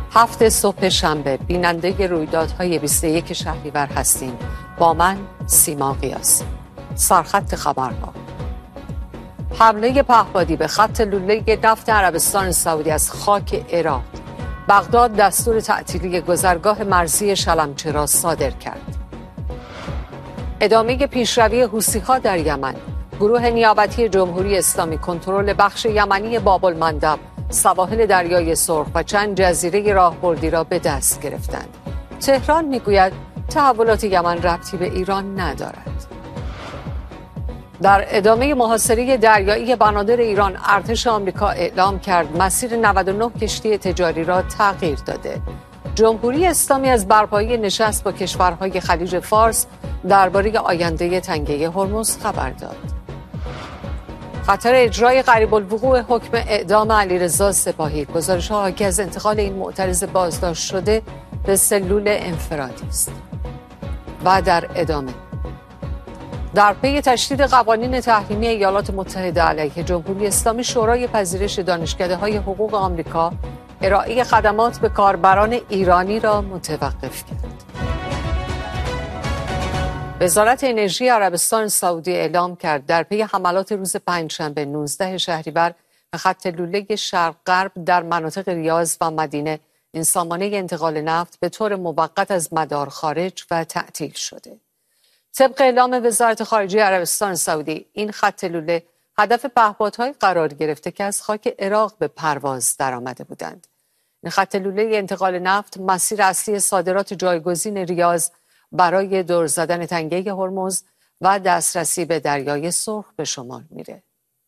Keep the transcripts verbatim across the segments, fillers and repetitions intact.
هفت صبح شنبه بیننده رویدادهای بیست و یک شهریور هستیم. با من سیما قیاسی. سرخط خبرها: حمله پهپادی به خط لوله نفت عربستان سعودی از خاک عراق. بغداد دستور تعطیلی گذرگاه مرزی شلمچه را صادر کرد. ادامه پیشروی حوثی‌ها در یمن. گروه نیابتی جمهوری اسلامی کنترل بخش یمنی باب المندب، سواحل دریای سرخ و چند جزیره راهبردی را به دست گرفتند. تهران میگوید تحولات یمن ربطی به ایران ندارد. در ادامه محاصره دریایی بنادر ایران، ارتش آمریکا اعلام کرد مسیر نود و نه کشتی تجاری را تغییر داده. جمهوری اسلامی از برپایی نشست با کشورهای خلیج فارس درباره آینده تنگه هرمز خبر داد. خطر اجرای قریب الوقوع حکم اعدام علیرضا سپاهی. گزارش‌ها حاکی از انتقال این معترض بازداشت شده به سلول انفرادی است. و در ادامه، در پی تشدید قوانین تحریمی ایالات متحده علیه جمهوری اسلامی، شورای پذیرش دانشکده‌های حقوق آمریکا ارائه خدمات به کاربران ایرانی را متوقف کرد. وزارت انرژی عربستان سعودی اعلام کرد در پی حملات روز پنجشنبه نوزده شهریور به خط لوله شرق غرب در مناطق ریاض و مدینه، این سامانه انتقال نفت به طور موقت از مدار خارج و تعطیل شده. طبق اعلام وزارت خارجه عربستان سعودی، این خط لوله هدف پهپادهای قرار گرفته که از خاک عراق به پرواز درآمده بودند. این خط لوله انتقال نفت مسیر اصلی صادرات جایگزین ریاض برای دور زدن تنگه هرمز و دسترسی به دریای سرخ به شمار میره.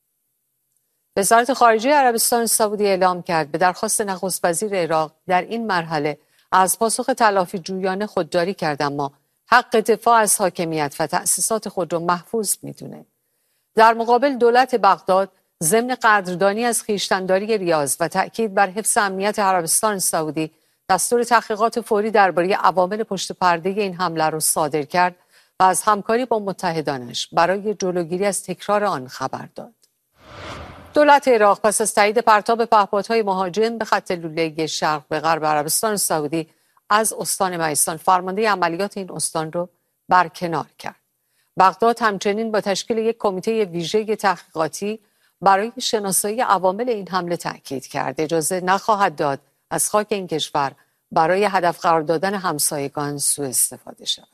وزارت خارجه عربستان سعودی اعلام کرد به درخواست نخست وزیر عراق در این مرحله از پاسخ تلافی جویانه خودداری کرد، اما حق دفاع از حاکمیت و تأسیسات خود را محفوظ میدونه. در مقابل، دولت بغداد ضمن قدردانی از خویشتن‌داری ریاض و تأکید بر حفظ امنیت عربستان سعودی، دستور تحقیقات فوری درباره عوامل پشت پرده این حمله را صادر کرد و از همکاری با متحدانش برای جلوگیری از تکرار آن خبر داد. دولت عراق پس از تایید پرتاب پهپادهای مهاجم به خط لوله شرق به غرب عربستان سعودی از استان میثان، فرمانده عملیات این استان را برکنار کرد. بغداد همچنین با تشکیل یک کمیته ویژه تحقیقاتی برای شناسایی عوامل این حمله تاکید کرد اجازه نخواهد داد از خاک این کشور برای هدف قرار دادن همسایگان سوء استفاده شود.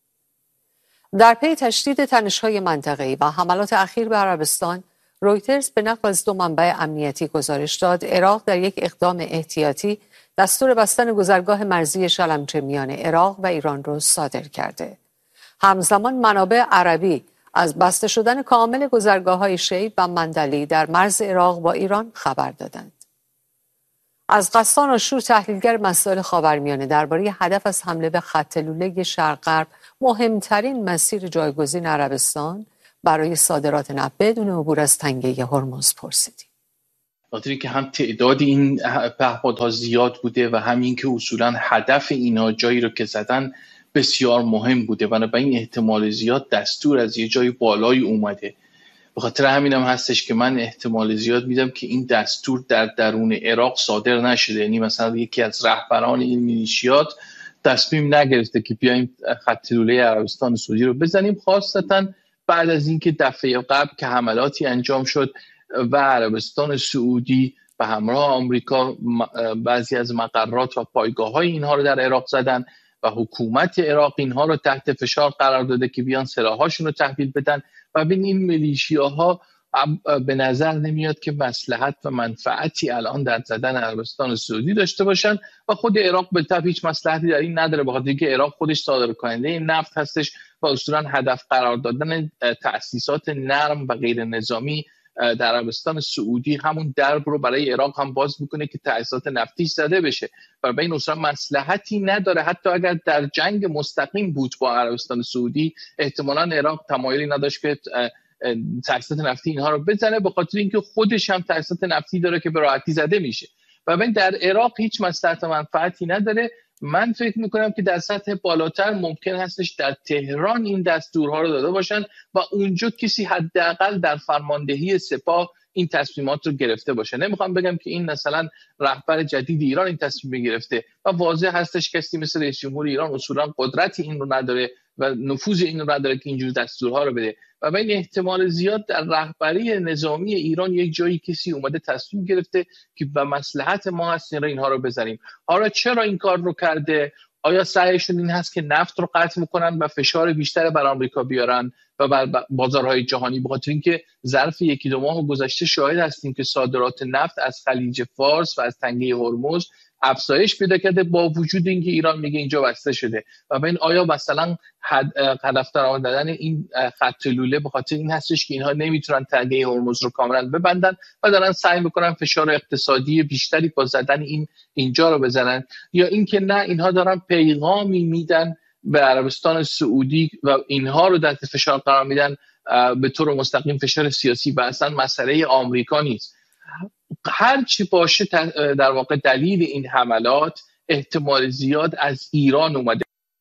در پی تشدید تنش‌های منطقه‌ای و حملات اخیر به عربستان، رویترز به نقل از دو منبع امنیتی گزارش داد عراق در یک اقدام احتیاطی دستور بستن گذرگاه مرزی شلمچه میان عراق و ایران را صادر کرده. همزمان منابع عربی از بسته شدن کامل گذرگاه‌های شیب و مندلی در مرز عراق با ایران خبر دادند. از غسان آشور، تحلیلگر مسائل خاورمیانه، درباره هدف از حمله به خط لوله شرق غرب، مهمترین مسیر جایگزین عربستان برای صادرات نفت بدون عبور از تنگه هرمز پرسیدیم. خاطری که هم تعداد این پهپادها زیاد بوده و همین که اصولا هدف اینا جایی رو که زدن بسیار مهم بوده، بنابراین احتمال زیاد دستور از یه جای بالایی اومده. به خاطر همینم هم هستش که من احتمال زیاد میدم که این دستور در درون عراق صادر نشده، یعنی مثلا یکی از رهبران این میلیشیات تصمیم نگرفته که بیایم خط لوله عربستان سعودی رو بزنیم، خاصتا بعد از اینکه دفعه قبل که حملاتی انجام شد و عربستان سعودی به همراه آمریکا بعضی از مقرات و پایگاه‌های اینها رو در عراق زدن و حکومت عراق اینها رو تحت فشار قرار داده که بیان سلاحاشون رو تحویل بدن و بین این میلیشیاها به نظر نمیاد که مصلحت و منفعتی الان در زدن عربستان سعودی داشته باشن و خود عراق به طبع هیچ مصلحتی در این نداره، بخاطر اینکه عراق خودش صادر کننده این نفت هستش و اصولا هدف قرار دادن تأسیسات نرم و غیر نظامی در عربستان سعودی همون درب رو برای عراق هم باز میکنه که تأسیسات نفتی زده بشه و به این اصولا مصلحتی نداره. حتی اگر در جنگ مستقیم بود با عربستان سعودی، احتمالاً عراق تمایلی نداشت که تأسیسات نفتی اینها رو بزنه، به خاطر اینکه خودش هم تأسیسات نفتی داره که به راحتی زده میشه و ببین در عراق هیچ مصلحت و منفعتی نداره. من فکر میکنم که در سطح بالاتر ممکن هستش در تهران این دستورها رو داده باشن و اونجا کسی حداقل در فرماندهی سپاه این تصمیمات رو گرفته باشه. نمیخوام بگم که این مثلا رهبر جدید ایران این تصمیم گرفته و واضح هستش کسی مثل رئیس جمهور ایران اصولا قدرتی این رو نداره و نفوذ این رو نداره که اینجور دستورها رو بده و به این احتمال زیاد در رهبری نظامی ایران یک جایی کسی اومده تصمیم گرفته که به مصلحت ما هست اینها رو بزنیم. حالا چرا این کار رو کرده؟ آیا سعیشون این هست که نفت رو قطع میکنن و فشار بیشتر بر آمریکا بیارن و بر بازارهای جهانی؟ بخاطر اینکه ظرف یکی دو ماه گذشته شاهد هستیم که صادرات نفت از خلیج فارس و از تنگه هرمز افزایش پیدا کرده با وجود اینکه ایران میگه اینجا بسته شده. و ببین آیا مثلا هدف قرار دادن این خط لوله به خاطر این هستش که اینها نمیتونن تنگه هرمز رو کاملا ببندن و دارن سعی میکنن فشار اقتصادی بیشتری با زدن این اینجا رو بزنن، یا اینکه نه اینها دارن پیغامی میدن به عربستان سعودی و اینها رو تحت فشار قرار میدن به طور مستقیم فشار سیاسی و اصلا مسئله آمریکا نیست. هر چی باشه در واقع دلیل این حملات احتمال زیاد از ایران اومده.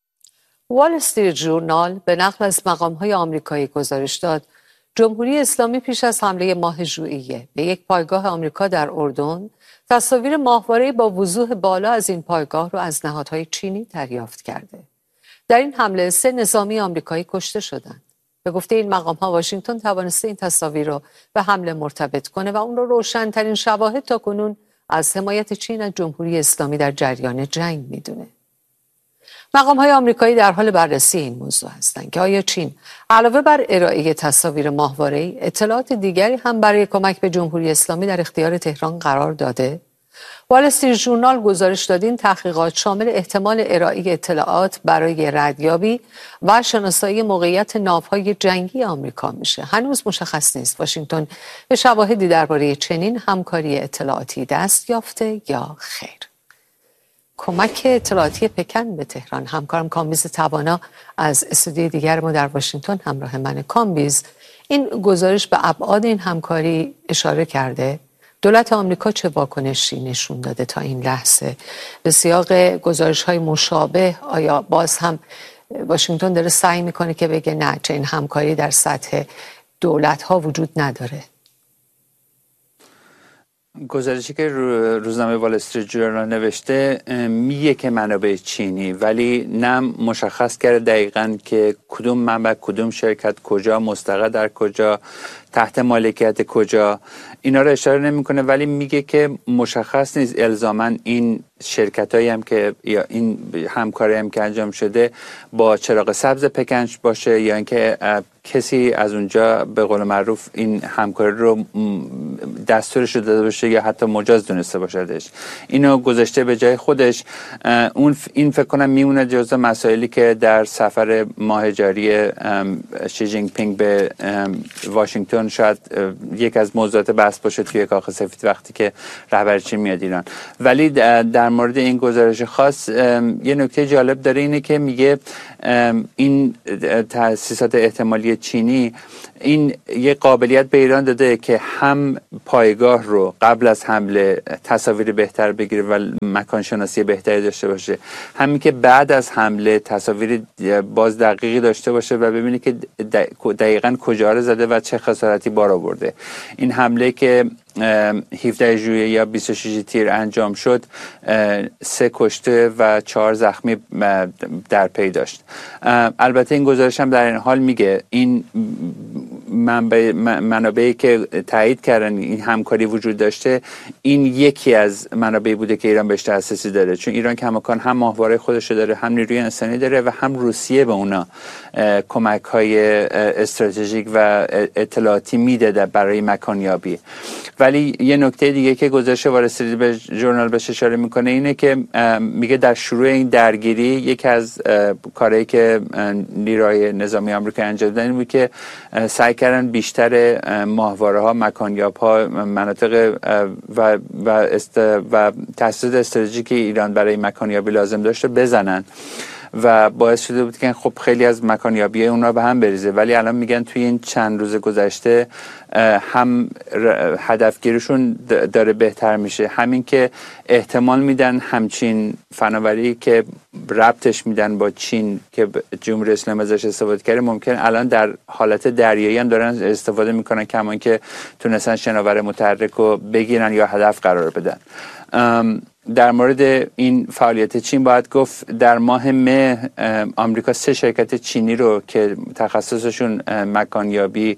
وال استریت ژورنال به نقل از مقام‌های آمریکایی گزارش داد جمهوری اسلامی پیش از حمله ماه ژوئیه به یک پایگاه آمریکا در اردن تصاویر ماهواره‌ای با وضوح بالا از این پایگاه رو از نهادهای چینی دریافت کرده. در این حمله سه نظامی آمریکایی کشته شدند. به گفته این مقام‌ها واشنگتن توانسته این تصاویر رو به حمله مرتبط کنه و اون رو روشن‌ترین شواهد تا کنون از حمایت چین از جمهوری اسلامی در جریان جنگ میدونه. مقام‌های آمریکایی در حال بررسی این موضوع هستند که آیا چین علاوه بر ارائه تصاویر ماهواره‌ای اطلاعات دیگری هم برای کمک به جمهوری اسلامی در اختیار تهران قرار داده؟ وال استریت ژورنال گزارش داد این تحقیقات شامل احتمال ارائه اطلاعات برای ردیابی و شناسایی موقعیت ناوهای جنگی آمریکا میشه. هنوز مشخص نیست واشنگتن به شواهدی درباره چنین همکاری اطلاعاتی دست یافته یا خیر. کمک اطلاعاتی پکن به تهران. همکارم کامبیز توانا از استودیوی دیگر ما در واشنگتن همراه من. کامبیز، این گزارش به ابعاد این همکاری اشاره کرده؟ دولت آمریکا چه واکنشی نشون داده تا این لحظه؟ به سیاق گزارش‌های مشابه آیا باز هم واشنگتن داره سعی میکنه که بگه نه چه این همکاری در سطح دولت‌ها وجود نداره؟ گزارشی که روزنامه وال استریت ژورنال نوشته میگه که منابع چینی، ولی نه مشخص کرده دقیقاً که کدوم منبع، کدوم شرکت، کجا مستقر، در کجا، تحت مالکیت کجا، اینا رو اشاره نمیکنه، ولی میگه که مشخص نیست الزاماً این شرکتایی هم که یا این همکاری هم که انجام شده با چراغ سبز پکن باشه یا اینکه کسی از اونجا به قول معروف این همکاری رو دستورش رو داده باشه یا حتی مجاز دونسته باشدش. اینو گذاشته به جای خودش. اون این فکر کنم میمونه جزو مسائلی که در سفر ماهجاری شی جین پینگ به واشنگتن شاید یک از موضوعات بحث باشه توی کاخ سفید وقتی که رهبر چین میاد ایران. ولی در مورد این گزارش خاص یه نکته جالب داره، اینه که میگه این تأسیسات احتمالی چینی این یه قابلیت به ایران داده که هم پایگاه رو قبل از حمله تصاویر بهتر بگیره و مکان شناسی بهتری داشته باشه، همین که بعد از حمله تصاویر باز دقیقی داشته باشه و ببینه که دقیقاً کجا رو زده و چه خسارتی بار آورده. این حمله که هفده ژوئیه یا بیست و شش تیر انجام شد، سه کشته و چهار زخمی در پی داشت. البته این گزارش هم در این حال میگه این منبع منابعی که تایید کردن این همکاری وجود داشته، این یکی از منابعی بوده که ایران بهش دسترسی داره، چون ایران کماکان هم ماهواره خودش داره، هم نیروی انسانی داره و هم روسیه به اونا کمک های استراتژیک و اطلاعاتی میده برای مکانیابی. ولی یه نکته دیگه که گزارش وال استریت ژورنال بهش اشاره میکنه اینه که میگه در شروع این درگیری یکی از کارهایی که نیروهای نظامی آمریکا انجام دادن بود که سعی کردن بیشتر ماهواره‌ها، مکانیاب‌ها، مناطق و و است و تأسیسات استراتژیکی ایران برای مکانیابی لازم داشته بزنن و باعث شده بود که خب خیلی از مکانیابی اونا به هم بریزه. ولی الان میگن توی این چند روز گذشته هم هدفگیریشون داره بهتر میشه، همین که احتمال میدن همچین فناوری که ربطش میدن با چین که جمهوری اسلامی ازش استفاده کرده ممکن الان در حالت دریایی هم دارن استفاده میکنن، کمان که تونستن شناور متحرک رو بگیرن یا هدف قرار بدن. در مورد این فعالیت چین باید گفت در ماه مه آمریکا سه شرکت چینی رو که تخصصشون مکانیابی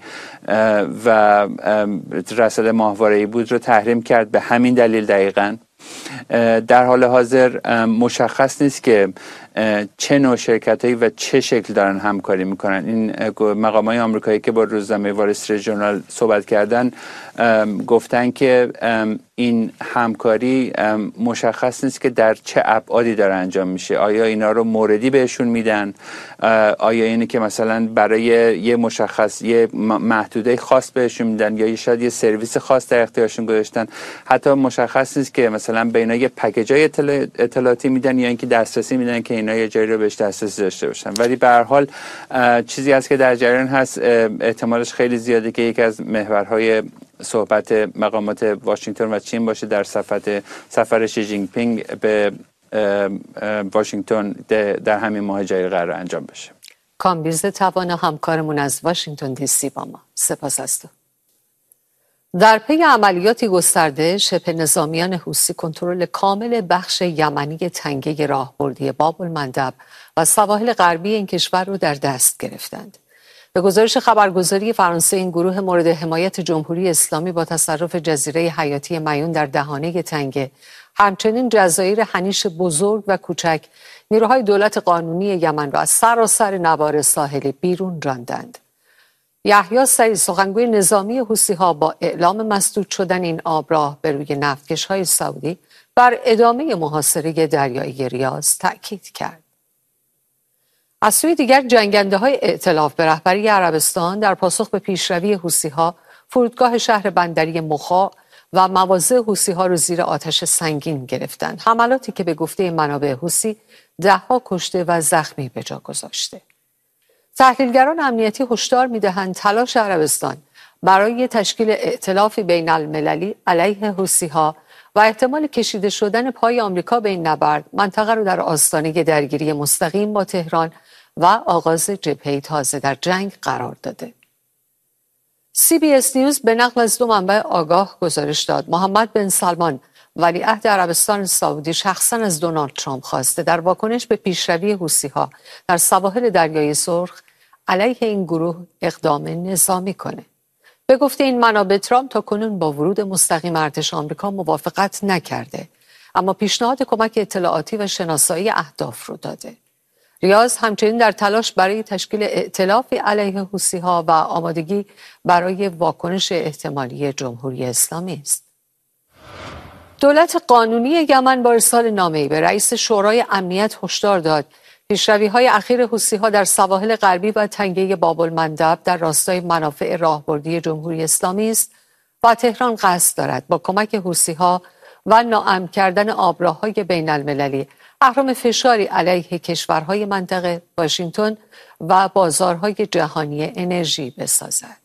و رصد ماهواره‌ای بود رو تحریم کرد به همین دلیل دقیقاً. در حال حاضر مشخص نیست که چه نوع شرکتایی و چه شکل دارن همکاری میکنن. این مقامات آمریکایی که با روزنامه وال استریت ژورنال صحبت کردن گفتن که این همکاری مشخص نیست که در چه ابعادی داره انجام میشه. آیا اینا رو موردی بهشون میدن؟ آیا اینه که مثلا برای یه مشخص یه محدوده خاص بهشون میدن، یا شاید یه سرویس خاص در اختیارشون گذاشتن؟ حتی مشخص نیست که مثلا به اینا یه پکیجای اطلاعاتی میدن یا اینکه دسترسی میدن که اینا یه جایی رو بهش دسترسی داشته باشن. ولی به هر حال چیزی هست که در جریان هست، احتمالش خیلی زیاده که یکی از محورهای صحبت مقامات واشنگتن و چین باشه در سفر سفر شی جین پینگ به واشنگتن در همین ماه جاری قرار انجام بشه. کامبیز توانا همکارمون از واشنگتن دی سی با ما. سپاس از تو. در پی عملیاتی گسترده شبه نظامیان حوثی کنترل کامل بخش یمنی تنگه راهبردی باب المندب و سواحل غربی این کشور رو در دست گرفتند. به گزارش خبرگزاری فرانسه این گروه مورد حمایت جمهوری اسلامی با تصرف جزیره حیاتی میون در دهانه تنگه، همچنین جزایر هنیش بزرگ و کوچک، نیروهای دولت قانونی یمن را از سراسر نوار ساحلی بیرون راندند. یحیی سعید سخنگوی نظامی حوثی‌ها با اعلام مسدود شدن این آبراه به روی نفتکش‌های سعودی بر ادامه محاصره دریایی ریاض تأکید کرد. از سوی دیگر جنگنده‌های ائتلاف به رهبری عربستان در پاسخ به پیشروی حوثی‌ها فرودگاه شهر بندری مخا و مواضع حوثی‌ها را زیر آتش سنگین گرفتند. حملاتی که به گفته منابع حوثی ده‌ها کشته و زخمی به جا گذاشته. تحلیلگران امنیتی هشدار می‌دهند تلاش عربستان برای تشکیل ائتلافی بین المللی علیه حوثی‌ها و احتمال کشیده شدن پای آمریکا به این نبرد منطقه را در آستانه درگیری مستقیم با تهران و آغاز جبهه تازه در جنگ قرار داده. سی بی اس نیوز به نقل از دو منبع آگاه گزارش داد محمد بن سلمان ولیعهد عربستان سعودی شخصا از دونالد ترامپ خواسته در واکنش به پیشروی حوثی‌ها در سواحل دریای سرخ علیه این گروه اقدام نظامی کنه. به گفته این منابع ترامپ تاکنون با ورود مستقیم ارتش آمریکا موافقت نکرده، اما پیشنهاد کمک اطلاعاتی و شناسایی اهداف رو داده. ریاض همچنین در تلاش برای تشکیل ائتلافی علیه حوثی‌ها و آمادگی برای واکنش احتمالی جمهوری اسلامی است. دولت قانونی یمن با ارسال نامه‌ای به رئیس شورای امنیت هشدار داد پیشروی‌های اخیر حوثی‌ها در سواحل غربی و تنگه باب المندب در راستای منافع راهبردی جمهوری اسلامی است و تهران قصد دارد با کمک حوثی‌ها و ناامن کردن آبراه‌های بین المللی اهرم فشاری علیه کشورهای منطقه، واشنگتن و بازارهای جهانی انرژی بسازد.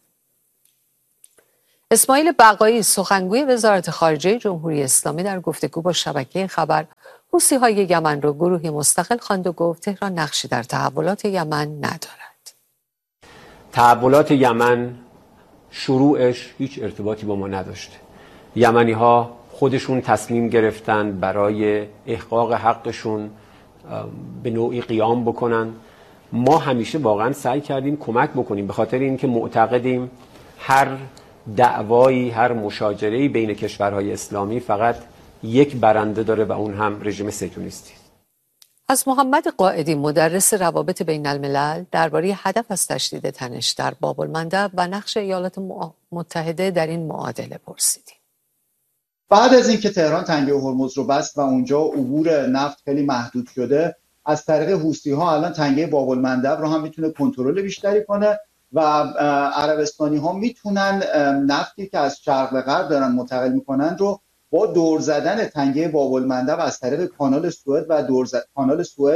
اسماعیل بقایی سخنگوی وزارت خارجه جمهوری اسلامی در گفتگو با شبکه خبر حوثی‌های یمن را گروهی مستقل خواند و گفت تهران نقشی در تحولات یمن ندارد. تحولات یمن شروعش هیچ ارتباطی با ما نداشته. یمنی‌ها خودشون تصمیم گرفتن برای احقاق حقشون به نوعی قیام بکنن. ما همیشه واقعا سعی کردیم کمک بکنیم، به خاطر اینکه معتقدیم هر دعوایی، هر مشاجره‌ای بین کشورهای اسلامی فقط یک برنده داره و اون هم رژیم صهیونیستی. از محمد قائدی مدرس روابط بین الملل درباره هدف از تشدید تنش در باب المندب و نقش ایالات متحده در این معادله پرسیدیم. بعد از اینکه تهران تنگه هرمز رو بست و اونجا عبور نفت خیلی محدود شده، از طریق حوثی‌ها الان تنگه باب المندب رو هم میتونه کنترل بیشتری کنه و عربستانی ها میتونن نفتی که از شرق به غرب دارن منتقل میکنن رو با دور زدن تنگه باب المندب از طریق کانال سوئد و دور زد... کانال سوئز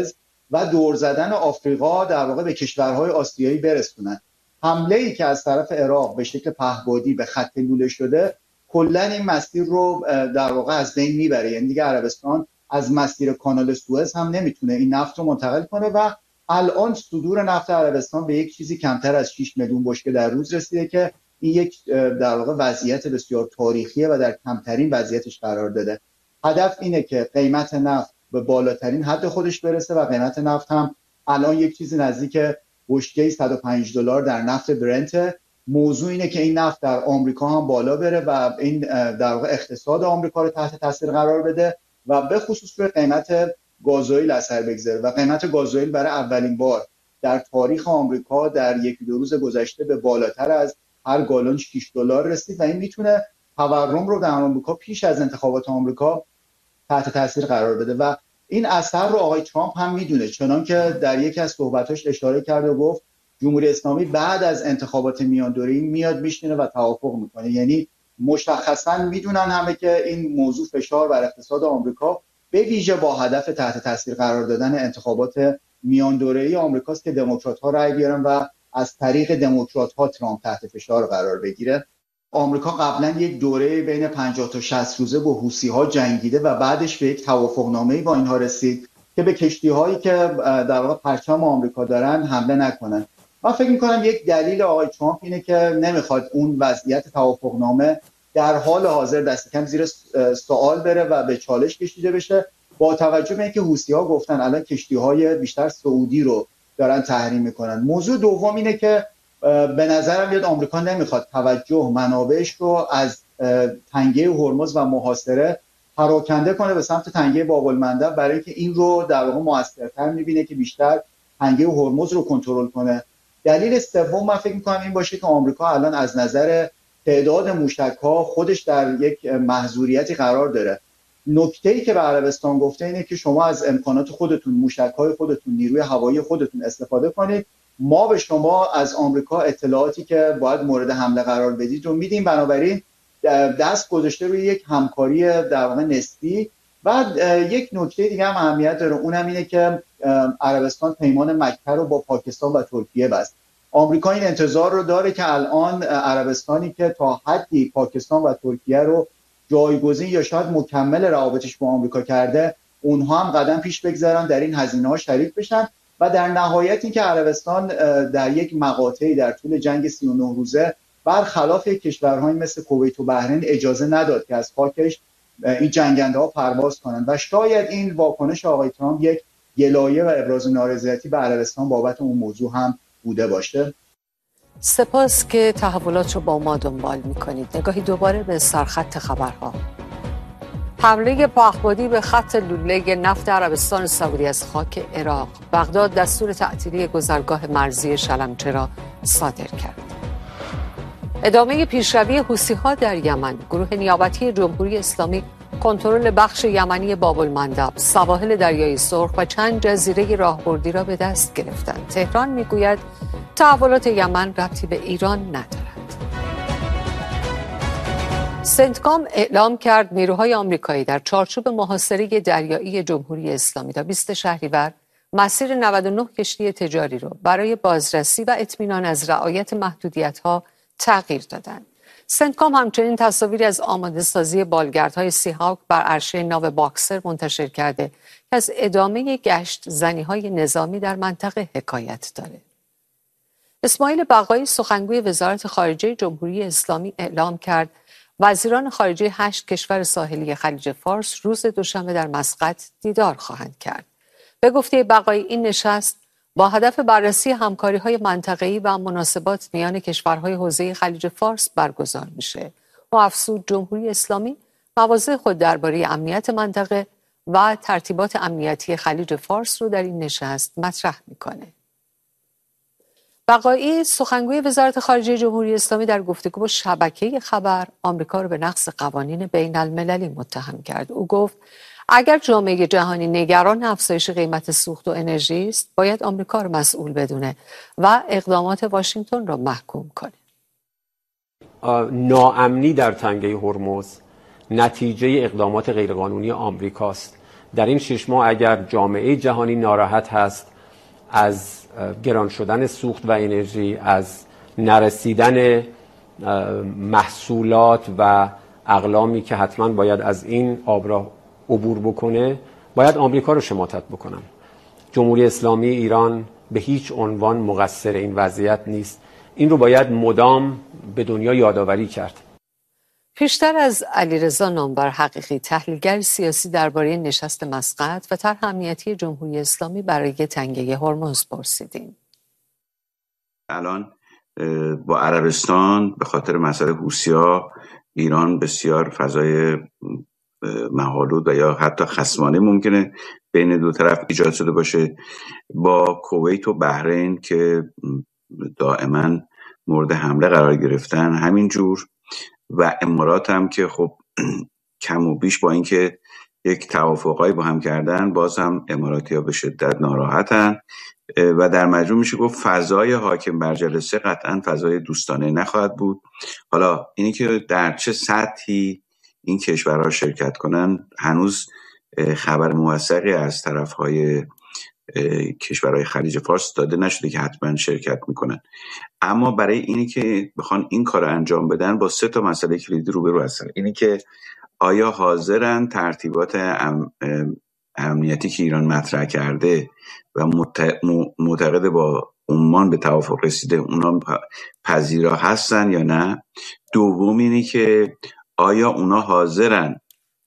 و دور زدن آفریقا در واقع به کشورهای آسیایی برسونن. حمله ای که از طرف عراق به شکل پهپادی به خط لوله شده کلا این مسیر رو در واقع از بین میبره. یعنی دیگه عربستان از مسیر کانال سوئز هم نمیتونه این نفت رو منتقل کنه و الان صدور نفت عربستان به یک چیزی کمتر از شش میلیون بشکه در روز رسیده که این یک در واقع وضعیت بسیار تاریخیه و در کمترین وضعیتش قرار داده. هدف اینه که قیمت نفت به بالاترین حد خودش برسه و قیمت نفت هم الان یک چیزی نزدیک بشکه صد و پنج دلار در نفت برنت. موضوع اینه که این نفت در آمریکا هم بالا بره و این در واقع اقتصاد آمریکا رو تحت تاثیر قرار بده و به خصوص روی قیمت گازوئیل اثر بگذاره و قیمت گازوئیل برای اولین بار در تاریخ آمریکا در یک دو روز گذشته به بالاتر از هر گالون شش دلار رسید و این میتونه تورم رو در آمریکا پیش از انتخابات آمریکا تحت تاثیر قرار بده و این اثر رو آقای ترامپ هم میدونه، چنان که در یکی از صحبتاش اشاره کرده و گفت جمهوری اسلامی بعد از انتخابات میان دوره‌ای میاد میشینه و توافق میکنه. یعنی مشخصا میدونن همه که این موضوع فشار بر اقتصاد آمریکا به ویژه با هدف تحت تاثیر قرار دادن انتخابات میان دوره‌ای آمریکاست که دموکرات‌ها رأی بیارن و از طریق دموکرات‌ها ترامپ تحت فشار قرار بگیره. آمریکا قبلا یک دوره بین پنجاه تا شصت روزه با حوثی‌ها جنگیده و بعدش به یک توافقنامه‌ای با اینها رسید که به کشتی‌هایی که در واقع پرچم آمریکا دارن حمله نکنن. من فکر می‌کنم یک دلیل آقای ترامپ اینه که نمیخواد اون وضعیت توافقنامه در حال حاضر دست کم زیر سوال بره و به چالش کشیده بشه، با توجه به اینکه حوثی‌ها گفتن الان کشتی‌های بیشتر سعودی رو دارن تحریم میکنن. موضوع دوم اینه که به نظرم میاد آمریکا نمیخواد توجه منابعش رو از تنگه هرمز و محاصره پراکنده کنه به سمت تنگه باب المندب، برای اینکه این رو در واقع موثرتر میبینه که بیشتر تنگه هرمز رو کنترل کنه. دلیل سوم من فکر میکنم این باشه که آمریکا الان از نظر تعداد موشک‌ها خودش در یک محظوریتی قرار داره. نکته‌ای که به عربستان گفته اینه که شما از امکانات خودتون، موشک‌های خودتون، نیروی هوایی خودتون استفاده کنید، ما به شما از آمریکا اطلاعاتی که باید مورد حمله قرار بدید رو میدیم. بنابراین دست گذاشته روی یک همکاری در واقع نسبی. و یک نکته دیگه هم اهمیت داره، اونم اینه که عربستان پیمان مکه رو با پاکستان و ترکیه بست. آمریکا این انتظار رو داره که الان عربستانی که تا حدی پاکستان و ترکیه رو جایگزین یا شاید مکمل روابطش با آمریکا کرده، اونها هم قدم پیش بگذارن، در این هزینه‌ها شریک بشن و در نهایت این که عربستان در یک مقاطعی در طول جنگ سی و نه روزه برخلاف کشورهایی مثل کویت و بحرین اجازه نداد که از خاکش این جنگنده‌ها پرواز کنند و شاید این واکنش آقای ترامپ یک گلایه و ابراز نارضایتی به عربستان بابت اون موضوع هم بوده باشه. سپاس که تحولات رو با ما دنبال می‌کنید. نگاهی دوباره به سرخط خبرها. حمله پهپادی به خط لوله نفت عربستان سعودی از خاک عراق. بغداد دستور تعطیلی گذرگاه مرزی شلمچه را صادر کرد. ادامه پیشروی حوثی‌ها در یمن. گروه نیابتی جمهوری اسلامی کنترل بخش یمنی باب المندب، سواحل دریای سرخ و چند جزیره راهبردی را به دست گرفتند. تهران میگوید تحولات یمن ربطی به ایران ندارد. سنتکام اعلام کرد نیروهای آمریکایی در چارچوب محاصره دریایی جمهوری اسلامی تا بیست شهریور مسیر نود و نه کشتی تجاری را برای بازرسی و اطمینان از رعایت محدودیت‌ها تغییر دادند. سنتکام همچنین تصاویری از آماده سازی بالگردهای سی هاوک بر عرشه ناو باکسر منتشر کرده که از ادامه گشت زنی‌های نظامی در منطقه حکایت دارد. اسماعیل بقایی سخنگوی وزارت خارجه جمهوری اسلامی اعلام کرد وزیران خارجه هشت کشور ساحلی خلیج فارس روز دوشنبه در مسقط دیدار خواهند کرد. به گفته بقایی این نشست با هدف بررسی همکاری‌های منطقه‌ای و مناسبات میان کشورهای حوزه خلیج فارس برگزار میشه. و افزود جمهوری اسلامی مواضع خود درباره امنیت منطقه و ترتیبات امنیتی خلیج فارس رو در این نشست مطرح میکنه. بقایی سخنگوی وزارت خارجه جمهوری اسلامی در گفتگو با شبکه خبر آمریکا رو به نقض قوانین بین المللی متهم کرد. او گفت اگر جامعه جهانی نگران افزایش قیمت سوخت و انرژی است، باید آمریکا رو مسئول بدونه و اقدامات واشنگتن رو محکوم کنه. ناامنی در تنگه هرمز نتیجه اقدامات غیرقانونی آمریکاست در این شش ماه اگر جامعه جهانی ناراحت هست از گران شدن سوخت و انرژی، از نرسیدن محصولات و اقلامی که حتما باید از این آب را عبور بکنه، باید آمریکا رو شماتت بکنن. جمهوری اسلامی ایران به هیچ عنوان مقصر این وضعیت نیست. این رو باید مدام به دنیا یادآوری کرد. پیشتر از علیرضا نامور حقیقی، تحلیلگر سیاسی، درباره نشست مسقط و طرح امنیتی جمهوری اسلامی برای تنگه هرمز پرسیدیم. الان با عربستان به خاطر مسئله حوثی‌ها ایران بسیار فضای مه‌آلود و یا حتی خصمانه ممکنه بین دو طرف ایجاد شده باشه. با کویت و بحرین که دائما مورد حمله قرار گرفتن همینجور، و امارات هم که خب کم و بیش با اینکه یک توافقایی با هم کردن، باز هم اماراتی‌ها به شدت ناراحتن و در مجموع میشه گفت فضای حاکم بر جلسه قطعا فضای دوستانه نخواهد بود. حالا اینی که در چه سطحی این کشورها شرکت کنن هنوز خبر موثقی از طرفهای کشورهای خلیج فارس داده نشده که حتما شرکت میکنن. اما برای اینی که بخوان این کار انجام بدن با سه تا مسئله کلیدی روبرو هستن. اینی که آیا حاضرن ترتیبات ام امنیتی که ایران مطرح کرده و معتقد با عمان به توافق رسیده اونا پذیرا هستن یا نه؟ دوم اینی که آیا اونا حاضرن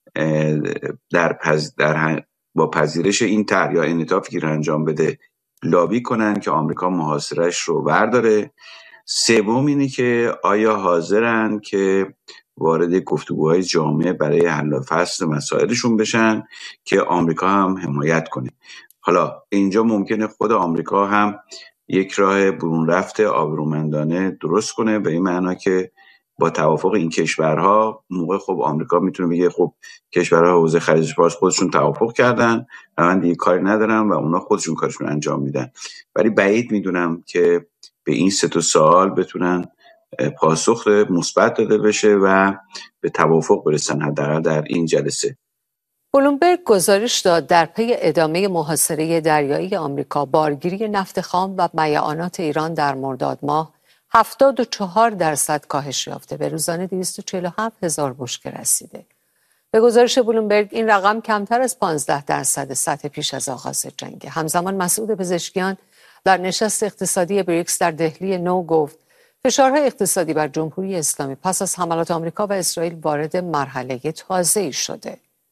در, پز... در با پذیرش این طرح یا انعطافی که انجام بده لابی کنن که آمریکا محاصره‌اش رو برداره. سوم اینی که آیا حاضرن که وارد گفتگوهای جامعه برای حل و فصل مسائلشون بشن که آمریکا هم حمایت کنه. حالا اینجا ممکنه خود آمریکا هم یک راه برون رفت آبرومندانه درست کنه، به این معنا که با توافق این کشورها موقع خب آمریکا میتونه بگه خب کشورها حوزه خلیج فارس خودشون توافق کردن، من دیگه کاری ندارم و اونا خودشون کارشون انجام میدن. ولی بعید میدونم که به این سه تا سوال بتونن پاسخ مثبت داده بشه و به توافق برسن حداقل در این جلسه. بلومبرگ گزارش داد در پی ادامه محاصره دریایی آمریکا، بارگیری نفت خام و میعانات ایران در مرداد ماه هفتاد و چهار درصد کاهش یافته، به روزانه دویست و چهل و هفت هزار بشکه رسیده. به گزارش بلومبرگ این رقم کمتر از پانزده درصد سطح پیش از آغاز جنگ. همزمان مسعود پزشکیان در نشست اقتصادی بریکس در دهلی نو گفت فشارهای اقتصادی بر جمهوری اسلامی پس از حملات آمریکا و اسرائیل وارد مرحله تازه‌ای شده.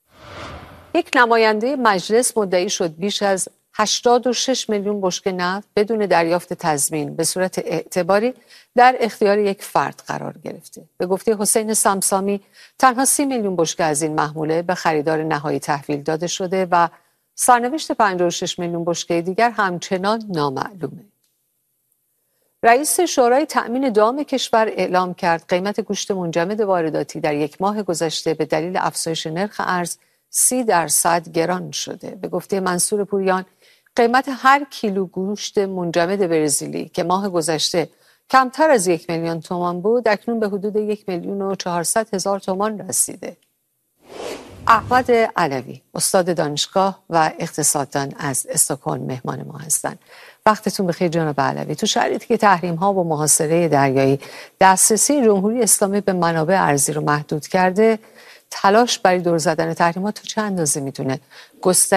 یک نماینده مجلس مدعی شد بیش از هشتاد و شش میلیون بشکه نفت بدون دریافت تضمین به صورت اعتباری در اختیار یک فرد قرار گرفته. به گفته حسین سمسامی تنها سی میلیون بشکه از این محموله به خریدار نهایی تحویل داده شده و سرنوشت پنجاه و شش میلیون بشکه دیگر همچنان نامعلومه. رئیس شورای تأمین دام کشور اعلام کرد قیمت گوشت منجمد وارداتی در یک ماه گذشته به دلیل افزایش نرخ ارز سی درصد گران شده. به گفته منصور پوریان قیمت هر کیلو گوشت منجمد برزیلی که ماه گذشته کمتر از یک میلیون تومان بود اکنون به حدود یک میلیون و چهارصد هزار تومان رسیده. احمد علوی استاد دانشگاه و اقتصاددان از استکهلم مهمان ما هستند. وقتتون بخیر جناب علوی. تو شرایطی که تحریم ها و محاصره دریایی دسترسی جمهوری اسلامی به منابع ارزی رو محدود کرده، تلاش برای دور زدن تحریمات تو چه اندازه میتونه گسترش